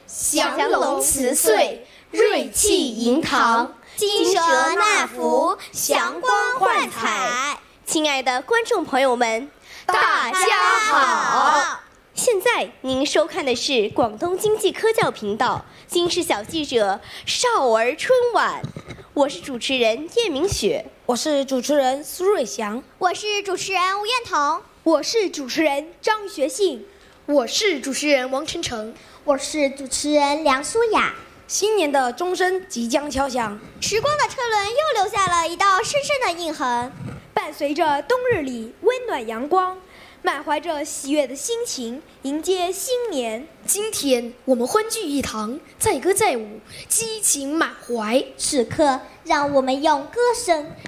降龙辞岁，瑞气迎堂， 金蛇纳福，祥光焕彩。 亲爱的观众朋友们， 大家好！ 现在您收看的是广东经济科教频道《金氏小记者少儿春晚》，我是主持人叶明雪， 我是主持人苏瑞祥， 我是主持人吴彦彤， 我是主持人张学信， 我是主持人王晨晨， 我是主持人梁舒雅。 新年的钟声即将敲响， 时光的车轮又留下了一道深深的印痕。 伴随着冬日里温暖阳光，满怀着喜悦的心情迎接新年。 今天我们欢聚一堂，载歌载舞，激情满怀。 此刻让我们用歌声